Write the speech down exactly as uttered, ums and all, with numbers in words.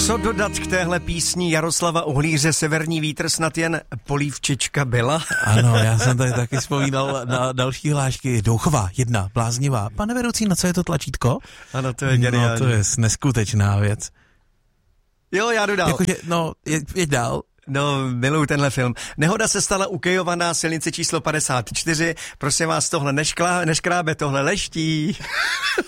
Co dodat k téhle písni Jaroslava Uhlíře Severní vítr, snad jen polívčička byla? Ano, já jsem tady taky vzpomínal na další hlášky. Douchová, jedna, bláznivá. Pane vedoucí, na co je to tlačítko? Ano, to je geniální. No, to je neskutečná věc. Jo, já jdu dál. Jakože, no, je, jeď dál. No, miluju tenhle film. Nehoda se stala u Kyjova na silnici číslo padesát čtyři. Prosím vás, tohle nešklá, neškrábe, tohle leští.